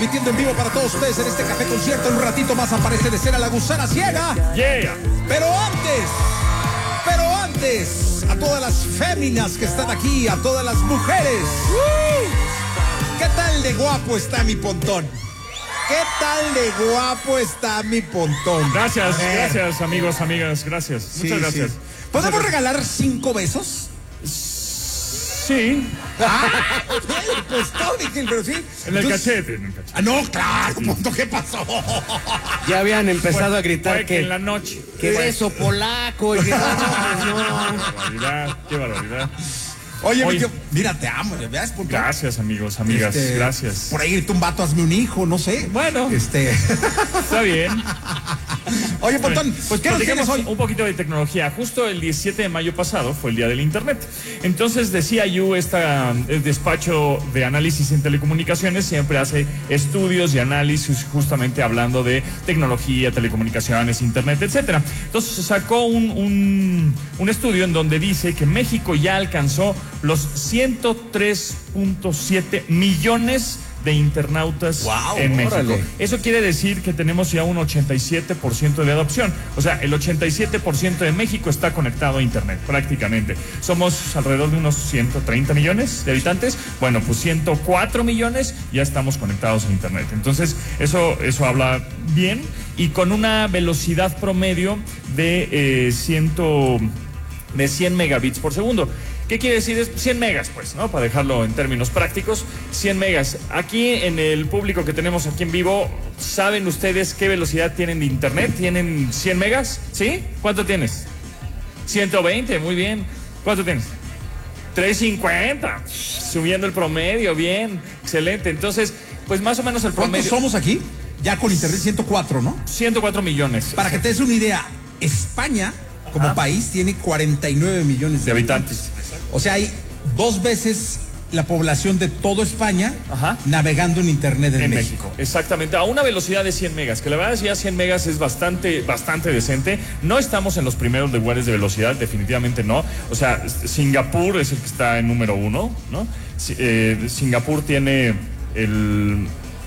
transmitiendo en vivo para todos ustedes en este café concierto. En un ratito más aparece de cena la gusana ciega. Yeah. Pero antes, a todas las féminas que están aquí, a todas las mujeres. ¿Qué tal de guapo está mi pontón? ¿Qué tal de guapo está mi pontón? Gracias, gracias amigos, amigas, gracias. Sí, Muchas gracias. sí. ¿Podemos regalar 5 besos? Sí. Pues todo, pero sí. En el cachete, Ah, no, claro, punto, ¿qué pasó? Ya habían empezado a gritar Fue que en la noche. que beso polaco. Y que... Qué barbaridad, qué barbaridad. Oye, Oye. mira, te amo, ¿ya ves? Punto. Gracias amigos, amigas, gracias. Por ahí grita un vato, hazme un hijo, no sé. Bueno. Está bien. Oye, Pontón, Pues ¿qué nos tienes platicamos hoy? un poquito de tecnología. Justo el 17 de mayo pasado fue el día del Internet. Entonces decía yo, el despacho de análisis en telecomunicaciones siempre hace estudios y análisis justamente hablando de tecnología, telecomunicaciones, Internet, etcétera. Entonces sacó un estudio en donde dice que México ya alcanzó los 103.7 millones de internautas en México. Órale. Eso quiere decir que tenemos ya un 87% de adopción. O sea, el 87% de México está conectado a Internet, prácticamente. Somos alrededor de unos 130 millones de habitantes. Bueno, pues 104 millones ya estamos conectados a Internet. Entonces, eso habla bien y con una velocidad promedio de 100 megabits por segundo. ¿Qué quiere decir? Es 100 megas, pues, ¿no? Para dejarlo en términos prácticos, 100 megas. Aquí en el público que tenemos aquí en vivo, ¿saben ustedes qué velocidad tienen de internet? ¿Tienen 100 megas? ¿Sí? ¿Cuánto tienes? 120, muy bien. ¿Cuánto tienes? 350. Subiendo el promedio, bien, excelente. Entonces, pues más o menos el promedio. ¿Cuántos somos aquí? Ya con internet 104, ¿no? 104 millones. Para que te des una idea, España, como país, tiene 49 millones de habitantes. O sea, hay 2 veces la población de toda España navegando en Internet en México. Exactamente, a una velocidad de 100 megas, que la verdad ya 100 megas es bastante decente. No estamos en los primeros lugares de velocidad, definitivamente no. O sea, Singapur es el que está en número 1, ¿no? Singapur tiene el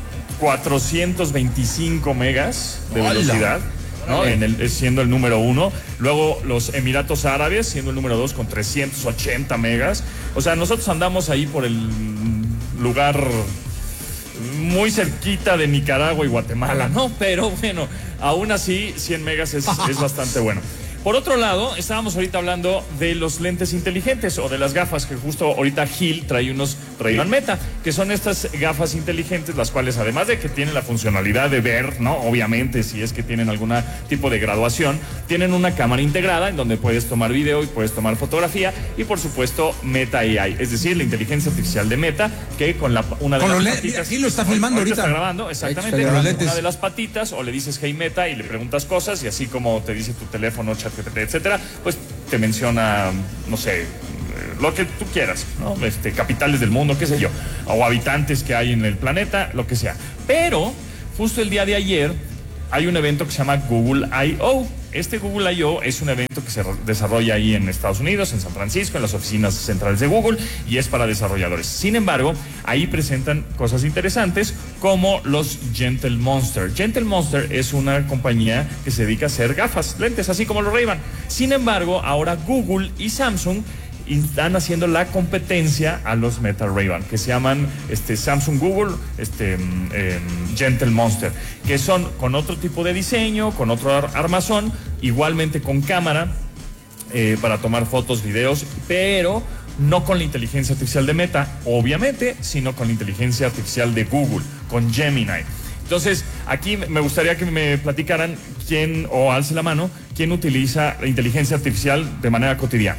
425 megas de velocidad. ¿No? Siendo el número 1. Luego los Emiratos Árabes siendo el número 2 con 380 megas. O sea, nosotros andamos ahí por el lugar muy cerquita de Nicaragua y Guatemala, ¿no? Pero bueno, aún así 100 megas es bastante bueno. Por otro lado, estábamos ahorita hablando de los lentes inteligentes o de las gafas, que justo ahorita Gil trae unos Ray-Ban Meta, que son estas gafas inteligentes, las cuales además de que tienen la funcionalidad de ver, ¿no? Obviamente, si es que tienen algún tipo de graduación, tienen una cámara integrada en donde puedes tomar video y puedes tomar fotografía y por supuesto Meta AI, es decir, la inteligencia artificial de Meta, que con una de las patitas... Aquí lo está filmando ahorita. Está grabando, exactamente. Una de las patitas o le dices Hey Meta y le preguntas cosas y así como te dice tu teléfono, chat, etcétera, pues te menciona, no sé, lo que tú quieras, ¿no? Capitales del mundo, qué sé yo, o habitantes que hay en el planeta, lo que sea. Pero, justo el día de ayer, hay un evento que se llama Google I.O. Este Google I.O. es un evento que se desarrolla ahí en Estados Unidos, en San Francisco, en las oficinas centrales de Google, y es para desarrolladores. Sin embargo, ahí presentan cosas interesantes como los Gentle Monster. Gentle Monster es una compañía que se dedica a hacer gafas, lentes, así como los Ray-Ban. Sin embargo, ahora Google y Samsung están haciendo la competencia a los Meta Ray-Ban, que se llaman Samsung Google Gentle Monster, que son con otro tipo de diseño, con otro armazón, igualmente con cámara para tomar fotos, videos, pero no con la inteligencia artificial de Meta, obviamente, sino con la inteligencia artificial de Google, con Gemini. Entonces, aquí me gustaría que me platicaran quién, o alce la mano, quién utiliza la inteligencia artificial de manera cotidiana.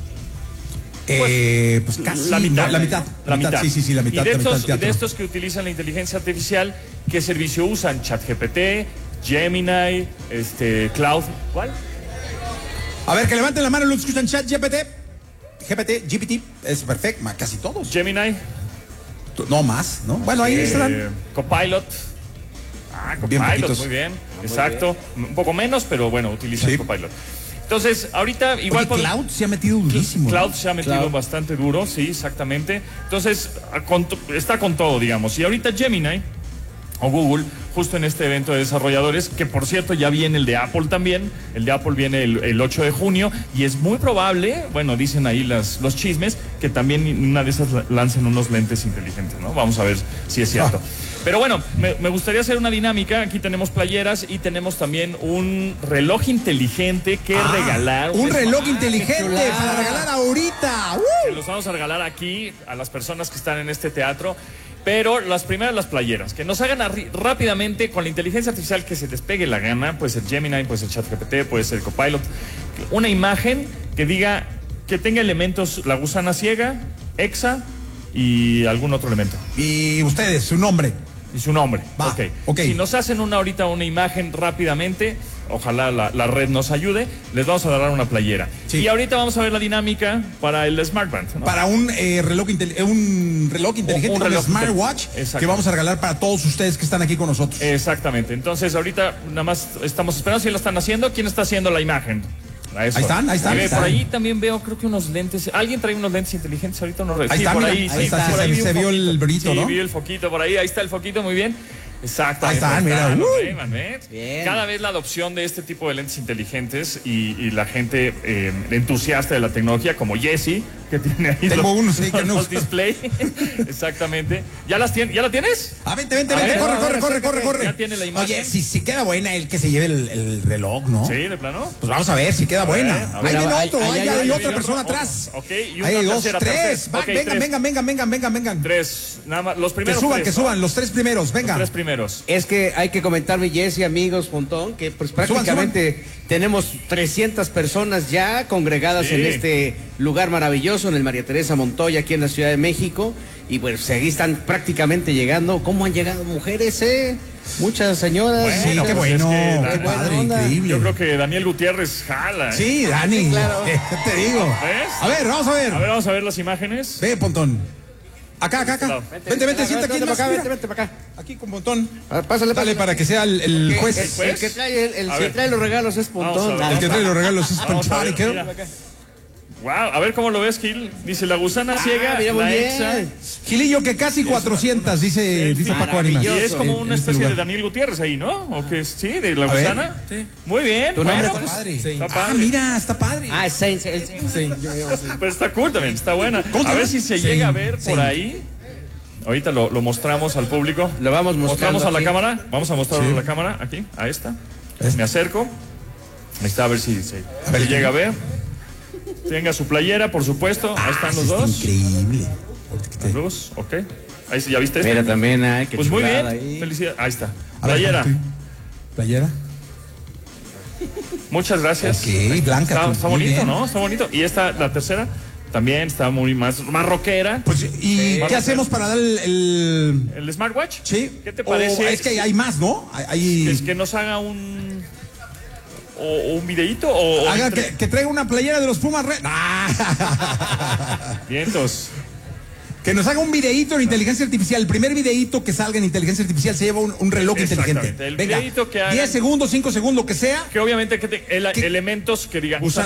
Pues casi la mitad. La mitad. Sí, la mitad. Y de estos que utilizan la inteligencia artificial, ¿qué servicio usan? ChatGPT, Gemini, Cloud, ¿cuál? A ver, que levanten la mano los que escuchan ChatGPT. GPT, es perfecto, casi todos. Gemini. No más, ¿no? Bueno, ahí están. Copilot. Copilot, muy bien. Exacto. Un poco menos, pero bueno, utilizan Copilot. Entonces, ahorita igual... Oye, Cloud se ha metido durísimo. Cloud se ha metido bastante duro, sí, exactamente. Entonces, está con todo, digamos. Y ahorita Gemini o Google, justo en este evento de desarrolladores, que por cierto ya viene el de Apple también. El de Apple viene el 8 de junio y es muy probable, bueno, dicen ahí los chismes, que también una de esas lancen unos lentes inteligentes, ¿no? Vamos a ver si es cierto. Pero bueno, me gustaría hacer una dinámica. Aquí tenemos playeras y tenemos también un reloj inteligente que regalar. Un reloj inteligente para regalar ahorita. Que los vamos a regalar aquí a las personas que están en este teatro. Pero las playeras, que nos hagan rápidamente con la inteligencia artificial que se despegue la gana, puede ser Gemini, puede ser ChatGPT, puede ser Copilot, una imagen que diga, que tenga elementos La Gusana Ciega, Exa y algún otro elemento. Y ustedes, su nombre. Y su nombre. Va, ok. Si nos hacen ahorita una imagen rápidamente, ojalá la red nos ayude, les vamos a dar una playera. Sí. Y ahorita vamos a ver la dinámica para el Smartband, ¿no? Para un reloj inteligente, un smartwatch que vamos a regalar para todos ustedes que están aquí con nosotros. Exactamente. Entonces ahorita nada más estamos esperando si lo están haciendo. ¿Quién está haciendo la imagen? Ahí están. Por ahí también veo, creo que unos lentes. ¿Alguien trae unos lentes inteligentes ahorita? Ahí está, por ahí está. Se vio el brillito, ¿no? Sí, vi el foquito por ahí. Ahí está el foquito, muy bien. Exacto. Ahí están, mira. Cada vez la adopción de este tipo de lentes inteligentes y la gente entusiasta de la tecnología, como Jesse, que tiene ahí los display. Exactamente. ¿Ya la tienes? Vente. Corre. Ya tiene la imagen. Oye, si queda buena el que se lleve el reloj, ¿no? Sí, de plano. Pues vamos a ver si queda buena. Hay otra persona atrás. Ok, y hay dos, tres. Vengan. Tres. Nada más. Los primeros. Que suban, los tres primeros, venga. Los tres primeros. Es que hay que comentar, mi Jesse, amigos, Pontón, que pues prácticamente tenemos 300 personas ya congregadas en este lugar maravilloso, en el María Teresa Montoya, aquí en la Ciudad de México. Y pues aquí están prácticamente llegando. ¿Cómo han llegado mujeres, Muchas señoras. Bueno, sí, qué bueno. Qué padre, increíble. Yo creo que Daniel Gutiérrez jala. Sí, Dani. Sí, claro. Te digo. ¿Ves? A ver, vamos a ver. Vamos a ver las imágenes. Ve, Pontón. Acá. Vente, sienta aquí. Vente para acá. Aquí con Pontón. Pásale para que sea el juez. El que trae los regalos es Pontón. El que trae los regalos es Pontón. Wow, a ver cómo lo ves, Gil. Dice La Gusana Ciega, la Exa. Gilillo, que casi 400, dice Paco Ánimas. Y es como una especie de Daniel Gutiérrez ahí, ¿no? ¿O qué? Sí, de La Gusana. Sí. Muy bien. Bueno, está padre. Mira, está padre. Es Saint. Pues está cool también, está buena. A ver si se llega a ver por ahí. Ahorita lo mostramos al público. Lo vamos mostrando. Mostramos a la cámara. Vamos a mostrarlo a la cámara, aquí, a esta. Me acerco. Ahí está, a ver si se llega a ver. Tenga su playera, por supuesto. Ahí están los dos. Increíble. Los dos, ok. Ahí sí, ¿ya viste? Mira, también hay que. Pues muy bien. Ahí. Felicidades. Ahí está. Playera. Playera. Muchas gracias. Ok, blanca. Está bonito, ¿no? Está bonito. Y esta, la tercera, también está muy más rockera. Pues, ¿y qué hacemos para dar el smartwatch? Sí. ¿Qué te parece? Es que hay más, ¿no? Es que nos haga un videíto o haga que traiga una playera de los Pumas Red. Vientos. Que nos haga un videíto en inteligencia artificial. El primer videíto que salga en inteligencia artificial se lleva un reloj inteligente. El videíto que haga 10 segundos, 5 segundos, que sea. Que obviamente elementos que digan